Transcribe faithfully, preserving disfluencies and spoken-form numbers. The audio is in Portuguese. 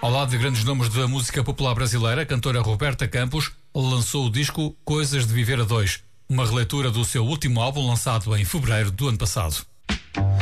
Ao lado de grandes nomes da música popular brasileira, a cantora Roberta Campos lançou o disco Coisas de Viver a Dois, uma releitura do seu último álbum lançado em fevereiro do ano passado.